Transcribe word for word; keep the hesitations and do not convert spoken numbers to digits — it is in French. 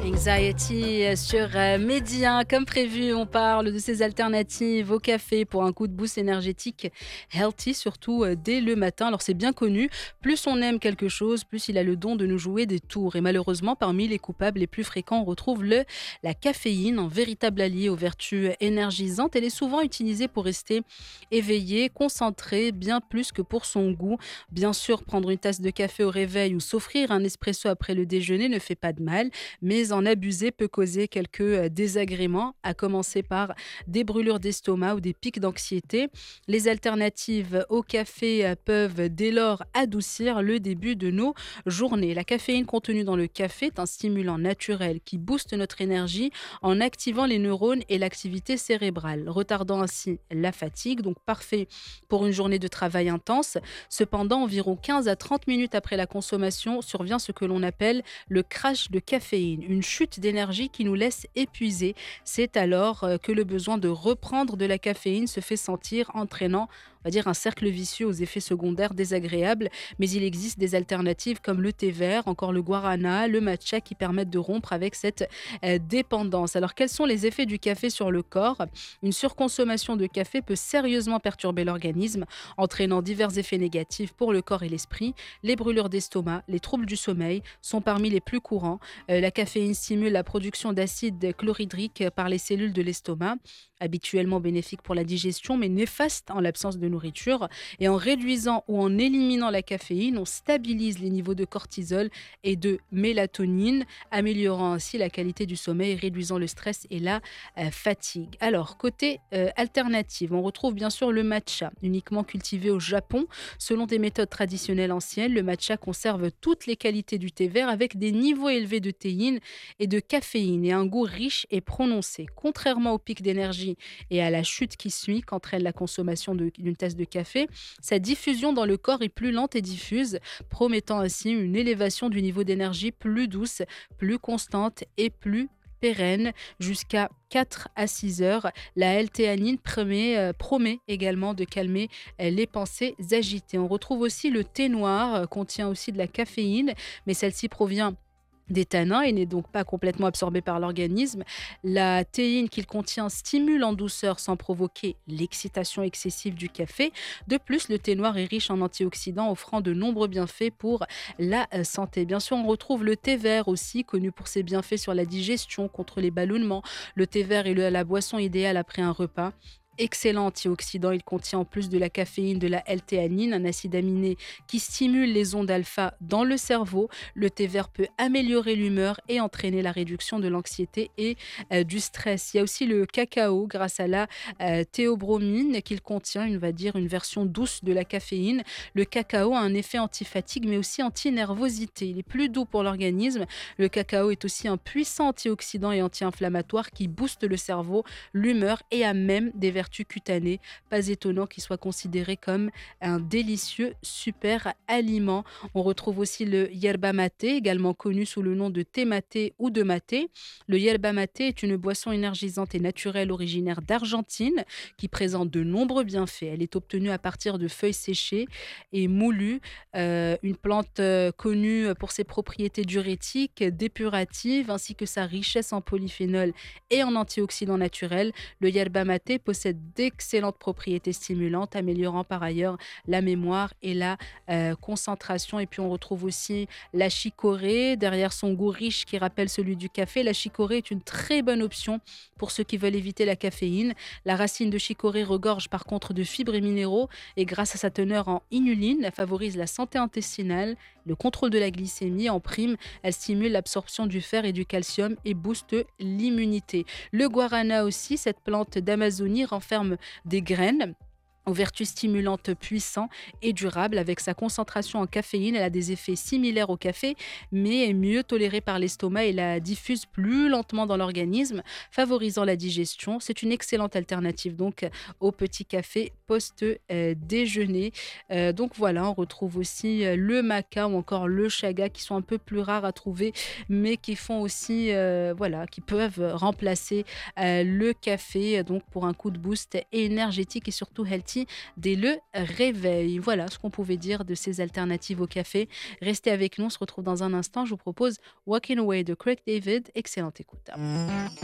Anxiety euh, sur euh, Mehdi, hein. Comme prévu, on parle de ces alternatives au café pour un coup de boost énergétique healthy, surtout euh, dès le matin. Alors c'est bien connu, plus on aime quelque chose, plus il a le don de nous jouer des tours. Et malheureusement, parmi les coupables les plus fréquents, on retrouve le, la caféine, un véritable allié aux vertus énergisantes. Elle est souvent utilisée pour rester éveillé, concentré, bien plus que pour son goût. Bien sûr, prendre une tasse de café au réveil ou s'offrir un espresso après le déjeuner ne fait pas de mal, mais en abuser peut causer quelques euh, désagréments, à commencer par des brûlures d'estomac ou des pics d'anxiété. Les alternatives au café euh, peuvent dès lors adoucir le début de nos journées. La caféine contenue dans le café est un stimulant naturel qui booste notre énergie en activant les neurones et l'activité cérébrale, retardant ainsi la fatigue, donc parfait pour une journée de travail intense. Cependant, environ quinze à trente minutes après la consommation survient ce que l'on appelle le crash de caféine, une chute d'énergie qui nous laisse épuisés. C'est alors euh, que le besoin de reprendre de la caféine se fait sentir, entraînant, on va dire, un cercle vicieux aux effets secondaires désagréables. Mais il existe des alternatives comme le thé vert, encore le guarana, le matcha qui permettent de rompre avec cette euh, dépendance. Alors quels sont les effets du café sur le corps? Une surconsommation de café peut sérieusement perturber l'organisme, entraînant divers effets négatifs pour le corps et l'esprit. Les brûlures d'estomac, les troubles du sommeil sont parmi les plus courants. Euh, la caféine stimule la production d'acide chlorhydrique par les cellules de l'estomac, habituellement bénéfique pour la digestion, mais néfaste en l'absence de nourriture. Et en réduisant ou en éliminant la caféine, on stabilise les niveaux de cortisol et de mélatonine, améliorant ainsi la qualité du sommeil, réduisant le stress et la euh, fatigue. Alors, côté euh, alternative, on retrouve bien sûr le matcha, uniquement cultivé au Japon. Selon des méthodes traditionnelles anciennes, le matcha conserve toutes les qualités du thé vert avec des niveaux élevés de théine et de caféine et un goût riche et prononcé. Contrairement au pic d'énergie et à la chute qui suit qu'entraîne la consommation de- d'une tasse de café, sa diffusion dans le corps est plus lente et diffuse, promettant ainsi une élévation du niveau d'énergie plus douce, plus constante et plus pérenne, jusqu'à quatre à six heures. La L-théanine promet, euh, promet également de calmer euh, les pensées agitées. On retrouve aussi le thé noir, euh, contient aussi de la caféine, mais celle-ci provient des tanins et n'est donc pas complètement absorbée par l'organisme. La théine qu'il contient stimule en douceur sans provoquer l'excitation excessive du café. De plus, le thé noir est riche en antioxydants, offrant de nombreux bienfaits pour la euh, santé. Bien sûr, on retrouve le thé vert aussi, connu pour ses bienfaits sur la digestion, contre les ballonnements. Le thé vert est le- la boisson idéale après un repas. Excellent antioxydant, il contient en plus de la caféine de la L-théanine, un acide aminé qui stimule les ondes alpha dans le cerveau. Le thé vert peut améliorer l'humeur et entraîner la réduction de l'anxiété et euh, du stress. Il y a aussi le cacao grâce à la euh, théobromine qu'il contient, on va dire une version douce de la caféine. Le cacao a un effet antifatigue mais aussi anti-nervosité. Il est plus doux pour l'organisme. Le cacao est aussi un puissant antioxydant et anti-inflammatoire qui booste le cerveau, l'humeur et a même des vertus cutanées. Pas étonnant qu'il soit considéré comme un délicieux super aliment. On retrouve aussi le yerba mate, également connu sous le nom de thé maté ou de maté. Le yerba mate est une boisson énergisante et naturelle originaire d'Argentine qui présente de nombreux bienfaits. Elle est obtenue à partir de feuilles séchées et moulues, euh, une plante euh, connue pour ses propriétés diurétiques, dépuratives, ainsi que sa richesse en polyphénol et en antioxydants naturels. Le yerba mate possède d'excellentes propriétés stimulantes, améliorant par ailleurs la mémoire et la euh, concentration. Et puis on retrouve aussi la chicorée, derrière son goût riche qui rappelle celui du café. La chicorée est une très bonne option pour ceux qui veulent éviter la caféine. La racine de chicorée regorge par contre de fibres et minéraux et grâce à sa teneur en inuline, elle favorise la santé intestinale, le contrôle de la glycémie. En prime, elle stimule l'absorption du fer et du calcium et booste l'immunité. Le guarana aussi, cette plante d'Amazonie renferme des graines aux vertus stimulantes puissantes et durables. Avec sa concentration en caféine, elle a des effets similaires au café, mais est mieux tolérée par l'estomac et la diffuse plus lentement dans l'organisme, favorisant la digestion. C'est une excellente alternative donc au petit café post-déjeuner. Euh, donc voilà, on retrouve aussi euh, le maca ou encore le chaga qui sont un peu plus rares à trouver, mais qui font aussi, euh, voilà, qui peuvent remplacer euh, le café, donc pour un coup de boost énergétique et surtout healthy appétit dès le réveil. Voilà ce qu'on pouvait dire de ces alternatives au café. Restez avec nous, on se retrouve dans un instant. Je vous propose Walking Away de Craig David. Excellente écoute.